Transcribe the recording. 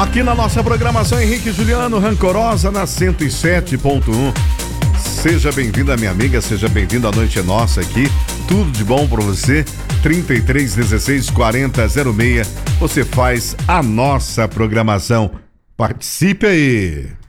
Aqui na nossa programação, Henrique Juliano, Rancorosa na 107.1. Seja bem-vinda, minha amiga, seja bem-vindo. A noite é nossa aqui. Tudo de bom pra você. 33 16 40 06. Você faz a nossa programação. Participe aí!